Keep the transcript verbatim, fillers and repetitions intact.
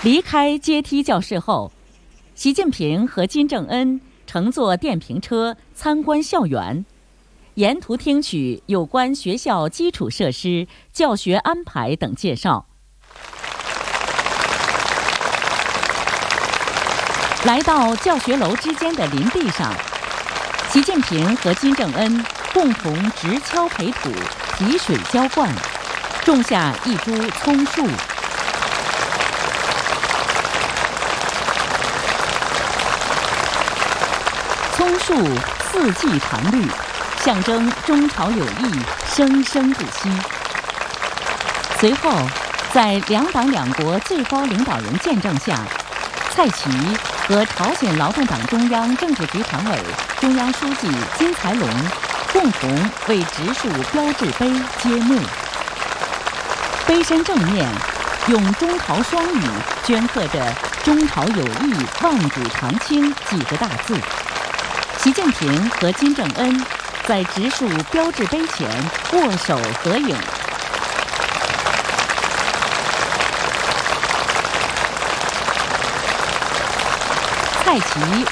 离开阶梯教室后，习近平和金正恩乘坐电瓶车参观校园，沿途听取有关学校基础设施、教学安排等介绍。来到教学楼之间的林地上，习近平和金正恩共同直锹培土、提水浇灌，种下一株葱树。葱树四季常绿，象征中朝友谊生生不息。随后，在两党两国最高领导人见证下，蔡奇和朝鲜劳动党中央政治局常委、中央书记金才龙共同为植树标志碑揭幕。碑身正面用中朝双语镌刻着“中朝友谊万古长青”几个大字。习近平和金正恩在植树标志碑前握手合影。蔡奇